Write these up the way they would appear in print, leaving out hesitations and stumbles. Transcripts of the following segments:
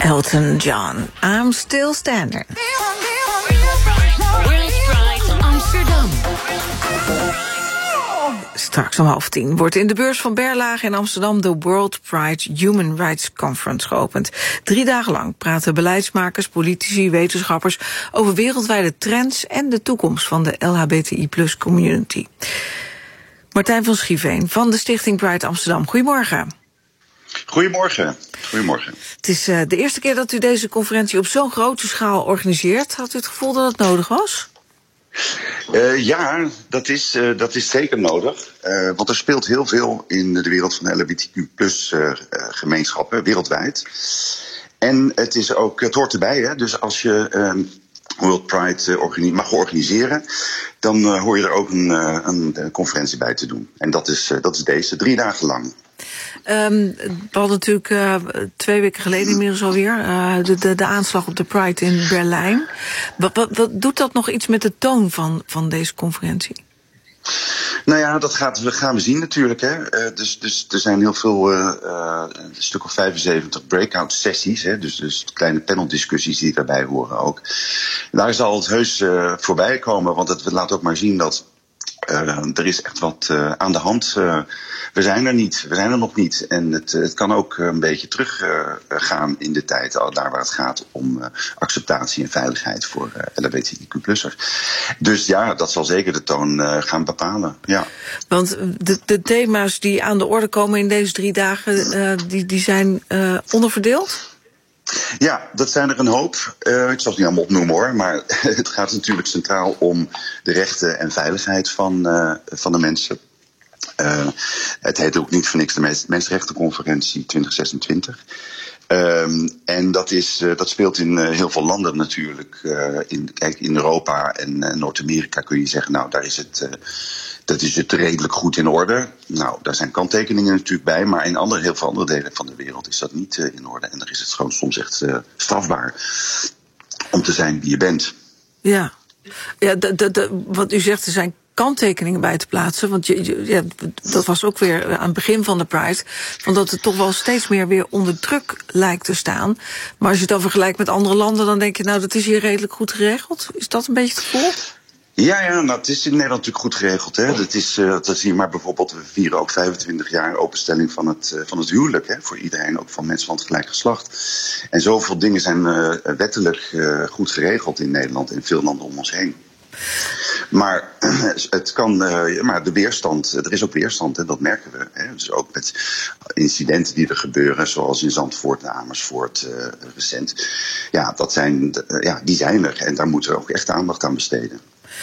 Elton John, I'm Still Standing. World Pride Amsterdam. Straks om 9:30 wordt in de beurs van Berlage in Amsterdam de World Pride Human Rights Conference geopend. 3 dagen lang praten beleidsmakers, politici, wetenschappers over wereldwijde trends en de toekomst van de LHBTI+ community. Martijn van Schieveen van de Stichting Pride Amsterdam. Goedemorgen. Goedemorgen. Goedemorgen. Het is de eerste keer dat u deze conferentie op zo'n grote schaal organiseert. Had u het gevoel dat het nodig was? Ja, dat is zeker nodig. Want er speelt heel veel in de wereld van de LGBTQ+ gemeenschappen wereldwijd. En het hoort erbij, hè? Dus als je World Pride mag organiseren, dan hoor je er ook een conferentie bij te doen. En dat is deze, 3 dagen lang. We hadden natuurlijk 2 weken geleden inmiddels alweer de aanslag op de Pride in Berlijn. Wat doet dat nog iets met de toon van deze conferentie? Nou ja, dat gaan we zien natuurlijk. Hè. Dus er zijn heel veel, een stuk of 75 breakout sessies. Hè, dus kleine paneldiscussies die daarbij horen ook. Daar zal het heus voorbij komen, want het laat ook maar zien dat er is echt wat aan de hand. We zijn er nog niet. En het kan ook een beetje teruggaan in de tijd, daar waar het gaat om acceptatie en veiligheid voor LGBTQ+'ers. Dus ja, dat zal zeker de toon gaan bepalen. Ja. Want de thema's die aan de orde komen in deze 3 dagen, die zijn onderverdeeld? Ja, dat zijn er een hoop. Ik zal het niet allemaal opnoemen hoor, maar het gaat natuurlijk centraal om de rechten en veiligheid van de mensen. Het heet ook niet voor niks de Mensenrechtenconferentie 2026. En dat speelt in heel veel landen natuurlijk. In Europa en Noord-Amerika kun je zeggen, nou, dat is het redelijk goed in orde. Nou, daar zijn kanttekeningen natuurlijk bij, maar in heel veel andere delen van de wereld is dat niet in orde. En dan is het gewoon soms echt strafbaar om te zijn wie je bent. Ja, wat u zegt, er zijn kanttekeningen bij te plaatsen. Want dat was ook weer aan het begin van de Pride, van dat het toch wel steeds meer weer onder druk lijkt te staan. Maar als je het dan vergelijkt met andere landen, dan denk je, nou, dat is hier redelijk goed geregeld. Is dat een beetje het gevoel? Ja, nou, het is in Nederland natuurlijk goed geregeld. Hè? Dat is hier maar bijvoorbeeld, we vieren ook 25 jaar openstelling van het huwelijk. Hè? Voor iedereen, ook van mensen van het gelijk geslacht. En zoveel dingen zijn wettelijk goed geregeld in Nederland en in veel landen om ons heen. Maar het kan, maar de weerstand, er is ook weerstand en dat merken we. Hè? Dus ook met incidenten die er gebeuren, zoals in Zandvoort en Amersfoort recent. Ja, die zijn er en daar moeten we ook echt aandacht aan besteden.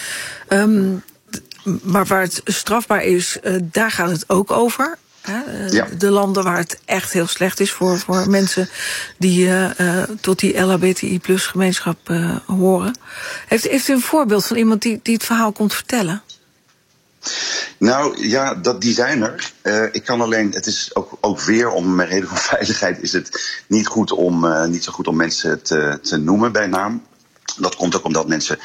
Maar waar het strafbaar is, daar gaat het ook over. Ja. De landen waar het echt heel slecht is voor mensen die tot die LHBTI+ gemeenschap horen. Heeft u een voorbeeld van iemand die het verhaal komt vertellen? Nou ja, die zijn er. Ik kan alleen, het is ook weer om een reden van veiligheid is het niet zo goed om mensen te noemen bij naam. Dat komt ook omdat mensen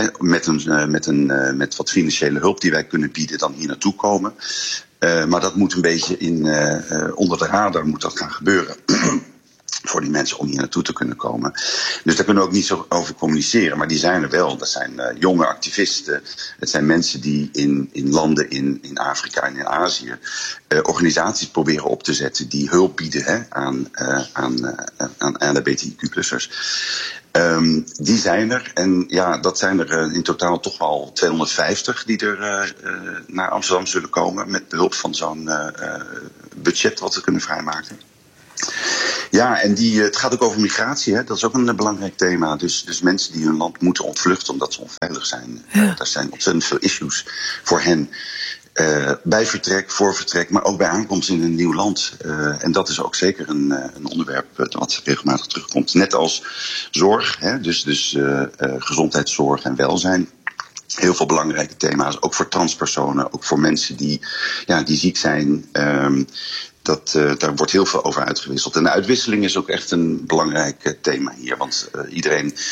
met wat financiële hulp die wij kunnen bieden dan hier naartoe komen. Maar dat moet een beetje onder de radar moet dat gaan gebeuren. Voor die mensen om hier naartoe te kunnen komen. Dus daar kunnen we ook niet zo over communiceren. Maar die zijn er wel. Dat zijn jonge activisten. Het zijn mensen die in landen in Afrika en in Azië organisaties proberen op te zetten die hulp bieden aan LGBTQ+'ers. Die zijn er. En ja, dat zijn er in totaal toch wel 250 die er naar Amsterdam zullen komen met behulp van zo'n budget wat we kunnen vrijmaken. Ja, en het gaat ook over migratie. Hè? Dat is ook een belangrijk thema. Dus mensen die hun land moeten ontvluchten omdat ze onveilig zijn. Ja. Daar zijn ontzettend veel issues voor hen. Bij vertrek, voor vertrek, maar ook bij aankomst in een nieuw land. En dat is ook zeker een onderwerp wat regelmatig terugkomt. Net als zorg, hè? Dus gezondheidszorg en welzijn. Heel veel belangrijke thema's, ook voor transpersonen, ook voor mensen die ziek zijn. Daar wordt heel veel over uitgewisseld. En de uitwisseling is ook echt een belangrijk thema hier. Want iedereen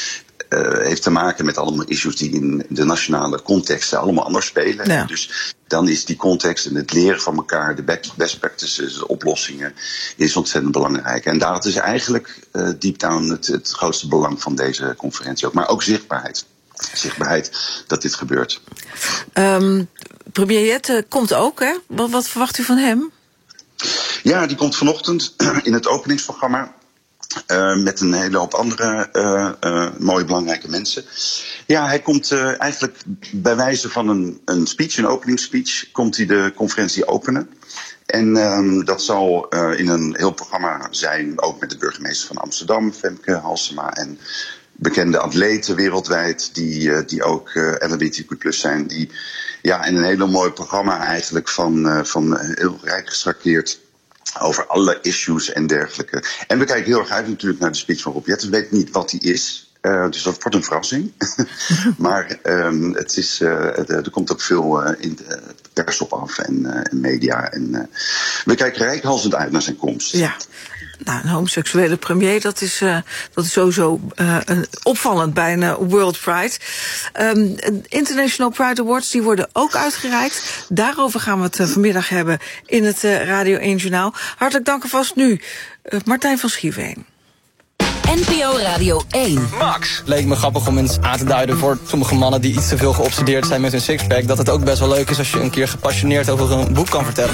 heeft te maken met allemaal issues die in de nationale contexten allemaal anders spelen. Ja. Dus dan is die context en het leren van elkaar, de best practices, de oplossingen, is ontzettend belangrijk. En dat is eigenlijk deep down het grootste belang van deze conferentie ook. Maar ook zichtbaarheid. Zichtbaarheid dat dit gebeurt. Premier Jette komt ook, hè? Wat verwacht u van hem? Ja, die komt vanochtend in het openingsprogramma. Met een hele hoop andere mooie belangrijke mensen. Ja, hij komt eigenlijk bij wijze van een speech, een openingsspeech, komt hij de conferentie openen. En dat zal in een heel programma zijn, ook met de burgemeester van Amsterdam, Femke Halsema, en bekende atleten wereldwijd die ook LHBTQ+ zijn, die in een hele mooi programma eigenlijk van heel rijk gestrakeerd over alle issues en dergelijke. En we kijken heel erg uit natuurlijk naar de speech van Rob Jetten. We weten niet wat die is, dus dat wordt een verrassing. Maar het is, er komt ook veel in de pers op af en media. En we kijken reikhalzend uit naar zijn komst. Ja. Nou, een homoseksuele premier, dat is sowieso opvallend bij een World Pride. International Pride Awards, die worden ook uitgereikt. Daarover gaan we het vanmiddag hebben in het Radio 1 Journaal. Hartelijk dank alvast nu, Martijn van Schieveen. NPO Radio 1. Max. Leek me grappig om eens aan te duiden voor sommige mannen die iets te veel geobsedeerd zijn met hun sixpack, dat het ook best wel leuk is als je een keer gepassioneerd over een boek kan vertellen.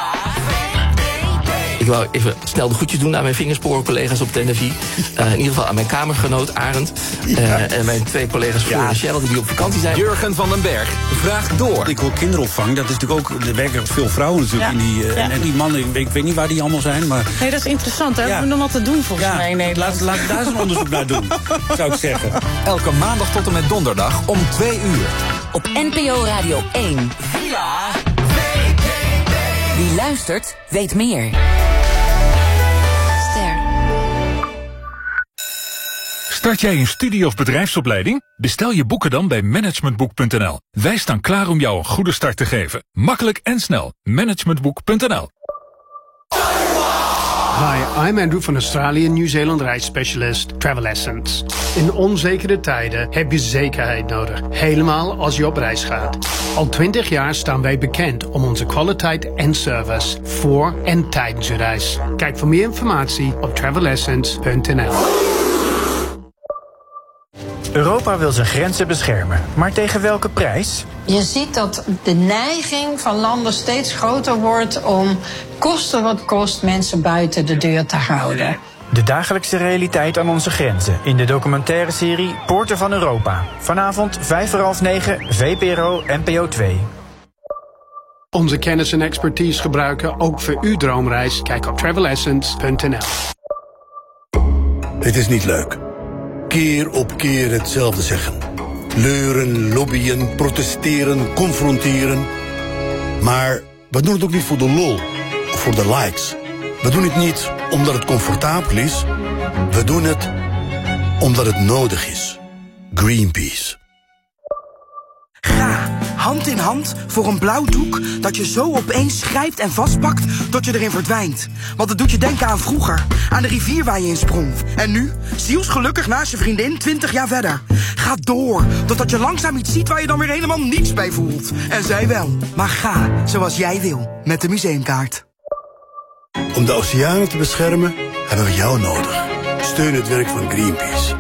Ik wou even snel de groetjes doen aan mijn vingersporencollega's op de NFI. In ieder geval aan mijn kamergenoot Arend. En mijn 2 collega's Floor en Cheryl die op vakantie zijn. Jurgen van den Berg vraagt door. Ik hoor kinderopvang, dat is natuurlijk ook, er werken veel vrouwen natuurlijk in die... En die mannen, ik weet niet waar die allemaal zijn, maar... Nee, dat is interessant, hè? We hebben nog wat te doen volgens mij in Nederland. Laten we daar eens een onderzoek naar doen, zou ik zeggen. Elke maandag tot en met donderdag om 2 uur. Op NPO Radio 1. Villa Wie luistert, weet meer. Start jij een studie- of bedrijfsopleiding? Bestel je boeken dan bij managementboek.nl. Wij staan klaar om jou een goede start te geven. Makkelijk en snel. Managementboek.nl. Hi, I'm Andrew van Australië, Nieuw-Zeeland reisspecialist Travel Essence. In onzekere tijden heb je zekerheid nodig, helemaal als je op reis gaat. Al 20 jaar staan wij bekend om onze kwaliteit en service voor en tijdens je reis. Kijk voor meer informatie op travelessence.nl. Europa wil zijn grenzen beschermen, maar tegen welke prijs? Je ziet dat de neiging van landen steeds groter wordt om koste wat kost mensen buiten de deur te houden. De dagelijkse realiteit aan onze grenzen in de documentaire serie Poorten van Europa. Vanavond 9:05, VPRO NPO 2. Onze kennis en expertise gebruiken ook voor uw droomreis. Kijk op travelessence.nl. Het is niet leuk. Keer op keer hetzelfde zeggen. Leuren, lobbyen, protesteren, confronteren. Maar we doen het ook niet voor de lol of voor de likes. We doen het niet omdat het comfortabel is. We doen het omdat het nodig is. Greenpeace. Ga hand in hand voor een blauw doek dat je zo opeens grijpt en vastpakt tot je erin verdwijnt. Want het doet je denken aan vroeger, aan de rivier waar je in sprong. En nu, zielsgelukkig naast je vriendin 20 jaar verder. Ga door, totdat je langzaam iets ziet waar je dan weer helemaal niets bij voelt. En zij wel. Maar ga zoals jij wil, met de museumkaart. Om de oceanen te beschermen hebben we jou nodig. Steun het werk van Greenpeace.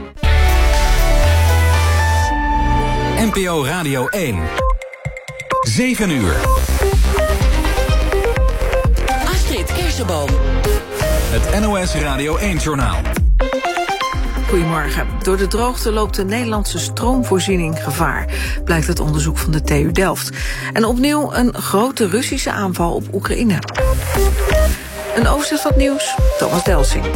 NPO Radio 1. 7 uur. Astrid Kersenboom. Het NOS Radio 1 Journaal. Goedemorgen. Door de droogte loopt de Nederlandse stroomvoorziening gevaar, blijkt uit onderzoek van de TU Delft. En opnieuw een grote Russische aanval op Oekraïne. Een overzicht van het nieuws, Thomas Delsing.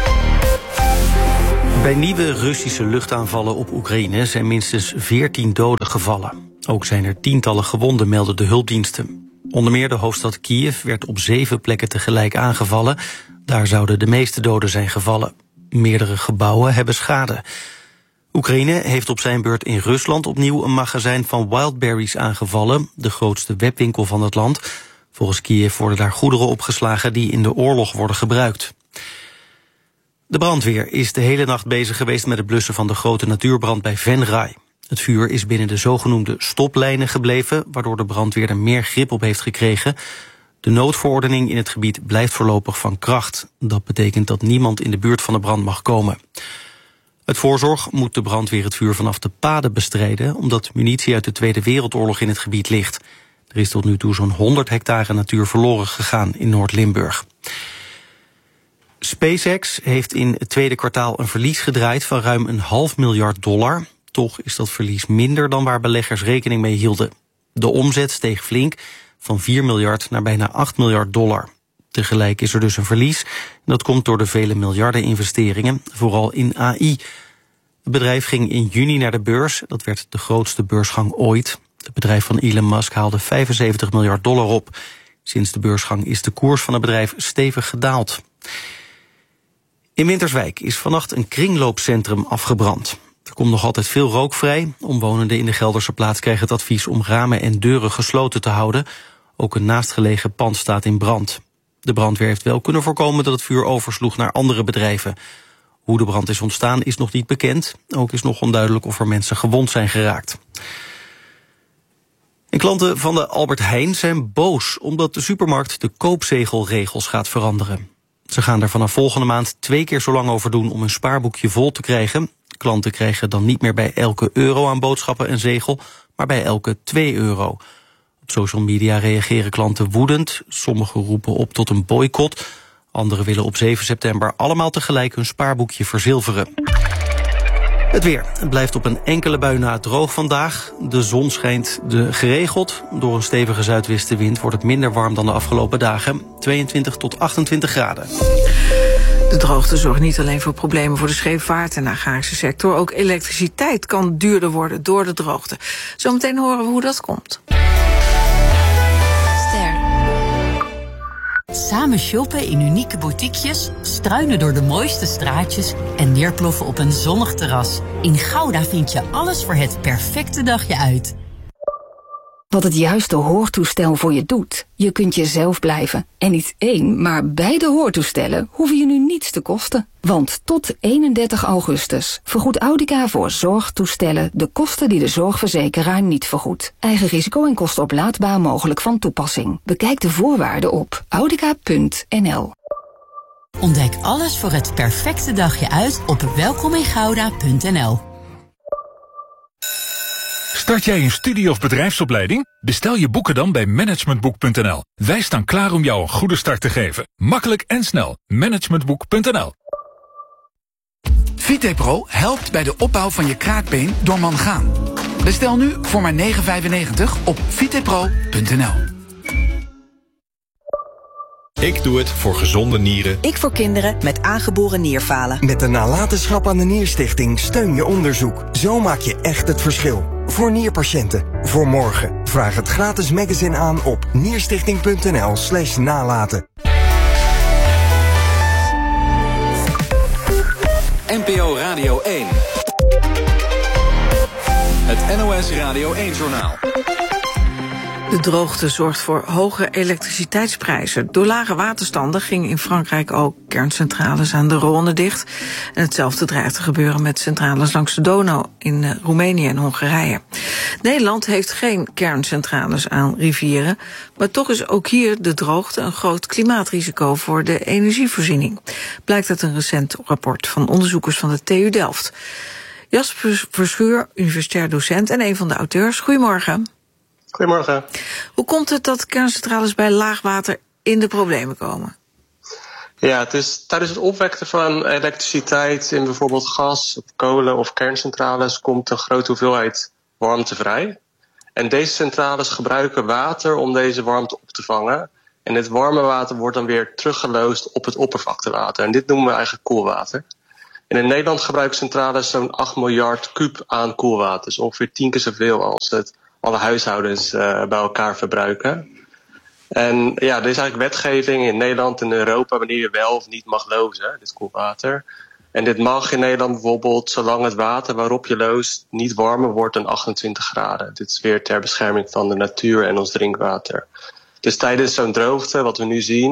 Bij nieuwe Russische luchtaanvallen op Oekraïne zijn minstens 14 doden gevallen. Ook zijn er tientallen gewonden, melden de hulpdiensten. Onder meer de hoofdstad Kiev werd op 7 plekken tegelijk aangevallen. Daar zouden de meeste doden zijn gevallen. Meerdere gebouwen hebben schade. Oekraïne heeft op zijn beurt in Rusland opnieuw een magazijn van Wildberries aangevallen, de grootste webwinkel van het land. Volgens Kiev worden daar goederen opgeslagen die in de oorlog worden gebruikt. De brandweer is de hele nacht bezig geweest met het blussen van de grote natuurbrand bij Venray. Het vuur is binnen de zogenoemde stoplijnen gebleven, waardoor de brandweer er meer grip op heeft gekregen. De noodverordening in het gebied blijft voorlopig van kracht. Dat betekent dat niemand in de buurt van de brand mag komen. Uit voorzorg moet de brandweer het vuur vanaf de paden bestrijden, omdat munitie uit de Tweede Wereldoorlog in het gebied ligt. Er is tot nu toe zo'n 100 hectare natuur verloren gegaan in Noord-Limburg. SpaceX heeft in het tweede kwartaal een verlies gedraaid van ruim $500 miljard. Toch is dat verlies minder dan waar beleggers rekening mee hielden. De omzet steeg flink, van $4 miljard naar bijna $8 miljard. Tegelijk is er dus een verlies. Dat komt door de vele miljarden investeringen, vooral in AI. Het bedrijf ging in juni naar de beurs. Dat werd de grootste beursgang ooit. Het bedrijf van Elon Musk haalde $75 miljard op. Sinds de beursgang is de koers van het bedrijf stevig gedaald. In Winterswijk is vannacht een kringloopcentrum afgebrand. Er komt nog altijd veel rook vrij. Omwonenden in de Gelderse plaats krijgen het advies om ramen en deuren gesloten te houden. Ook een naastgelegen pand staat in brand. De brandweer heeft wel kunnen voorkomen dat het vuur oversloeg naar andere bedrijven. Hoe de brand is ontstaan is nog niet bekend. Ook is nog onduidelijk of er mensen gewond zijn geraakt. En klanten van de Albert Heijn zijn boos omdat de supermarkt de koopzegelregels gaat veranderen. Ze gaan er vanaf volgende maand 2 keer zo lang over doen om een spaarboekje vol te krijgen. Klanten krijgen dan niet meer bij elke euro aan boodschappen een zegel, maar bij elke €2. Op social media reageren klanten woedend. Sommigen roepen op tot een boycott. Anderen willen op 7 september allemaal tegelijk hun spaarboekje verzilveren. Het weer. Het blijft op een enkele bui na droog vandaag. De zon schijnt geregeld. Door een stevige zuidwestenwind wordt het minder warm dan de afgelopen dagen. 22 tot 28 graden. De droogte zorgt niet alleen voor problemen voor de scheepvaart en de agrarische sector. Ook elektriciteit kan duurder worden door de droogte. Zometeen horen we hoe dat komt. Samen shoppen in unieke boutiquejes, struinen door de mooiste straatjes en neerploffen op een zonnig terras. In Gouda vind je alles voor het perfecte dagje uit. Wat het juiste hoortoestel voor je doet. Je kunt jezelf blijven. En niet 1, maar beide hoortoestellen hoeven je nu niets te kosten. Want tot 31 augustus vergoedt Audica voor zorgtoestellen de kosten die de zorgverzekeraar niet vergoedt. Eigen risico en kosten oplaadbaar mogelijk van toepassing. Bekijk de voorwaarden op audica.nl. Ontdek alles voor het perfecte dagje uit op welkomingouda.nl. Start jij een studie- of bedrijfsopleiding? Bestel je boeken dan bij managementboek.nl. Wij staan klaar om jou een goede start te geven. Makkelijk en snel. Managementboek.nl. VitePro helpt bij de opbouw van je kraakbeen door mangaan. Bestel nu voor maar €9,95 op vitepro.nl. Ik doe het voor gezonde nieren. Ik voor kinderen met aangeboren nierfalen. Met de nalatenschap aan de Nierstichting steun je onderzoek. Zo maak je echt het verschil. Voor nierpatiënten. Voor morgen. Vraag het gratis magazine aan op nierstichting.nl/nalaten. NPO Radio 1. Het NOS Radio 1-journaal. De droogte zorgt voor hoge elektriciteitsprijzen. Door lage waterstanden gingen in Frankrijk ook kerncentrales aan de Rhône dicht. En hetzelfde dreigt te gebeuren met centrales langs de Donau in Roemenië en Hongarije. Nederland heeft geen kerncentrales aan rivieren, maar toch is ook hier de droogte een groot klimaatrisico voor de energievoorziening. Blijkt uit een recent rapport van onderzoekers van de TU Delft. Jasper Verschuur, universitair docent en een van de auteurs. Goedemorgen. Goedemorgen. Hoe komt het dat kerncentrales bij laagwater in de problemen komen? Ja, het is tijdens het opwekken van elektriciteit in bijvoorbeeld gas, of kolen of kerncentrales komt een grote hoeveelheid warmte vrij. En deze centrales gebruiken water om deze warmte op te vangen. En dit warme water wordt dan weer teruggeloosd op het oppervlaktewater. En dit noemen we eigenlijk koelwater. En in Nederland gebruiken centrales zo'n 8 miljard kuub aan koelwater. Dus ongeveer 10 keer zoveel als het alle huishoudens bij elkaar verbruiken. En ja, er is eigenlijk wetgeving in Nederland en Europa wanneer je wel of niet mag lozen, dit koelwater. En dit mag in Nederland bijvoorbeeld zolang het water waarop je loost niet warmer wordt dan 28 graden. Dit is weer ter bescherming van de natuur en ons drinkwater. Dus tijdens zo'n droogte, wat we nu zien,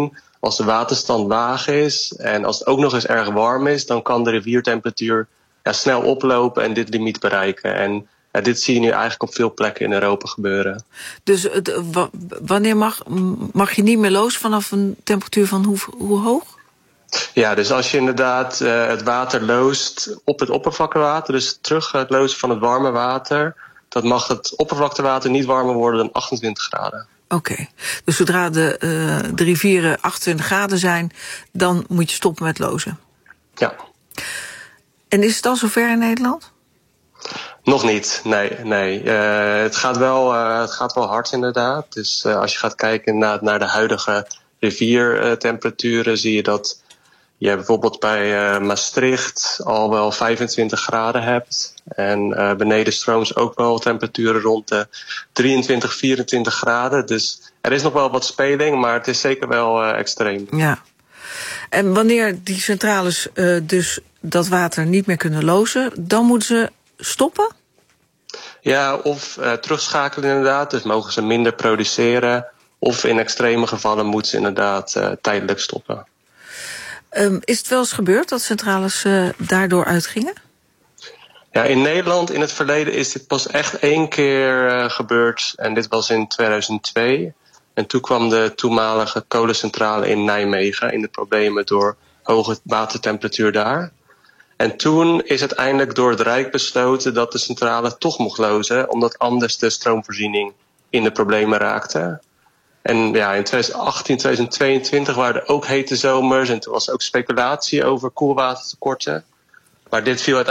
als de waterstand laag is en als het ook nog eens erg warm is, dan kan de riviertemperatuur snel oplopen en dit limiet bereiken. En dit zie je nu eigenlijk op veel plekken in Europa gebeuren. Dus wanneer mag je niet meer lozen vanaf een temperatuur van hoe hoog? Ja, dus als je inderdaad het water loost op het oppervlaktewater, dus terug het lozen van het warme water, dat mag het oppervlaktewater niet warmer worden dan 28 graden. Oké, dus zodra de rivieren 28 graden zijn, dan moet je stoppen met lozen? Ja. En is het al zover in Nederland? Nog niet, nee. Het gaat wel hard inderdaad. Dus als je gaat kijken naar de huidige riviertemperaturen, zie je dat je bijvoorbeeld bij Maastricht al wel 25 graden hebt. En benedenstrooms ook wel temperaturen rond de 23, 24 graden. Dus er is nog wel wat speling, maar het is zeker wel extreem. Ja. En wanneer die centrales dus dat water niet meer kunnen lozen, dan moeten ze stoppen? Ja, of terugschakelen inderdaad. Dus mogen ze minder produceren. Of in extreme gevallen moeten ze inderdaad tijdelijk stoppen. Is het wel eens gebeurd dat centrales daardoor uitgingen? Ja, in Nederland in het verleden is dit pas echt 1 keer gebeurd. En dit was in 2002. En toen kwam de toenmalige kolencentrale in Nijmegen in de problemen door hoge watertemperatuur daar. En toen is uiteindelijk door het Rijk besloten dat de centrale toch mocht lozen, omdat anders de stroomvoorziening in de problemen raakte. En ja, in 2018, 2022 waren er ook hete zomers en toen was er ook speculatie over koelwatertekorten. Maar dit viel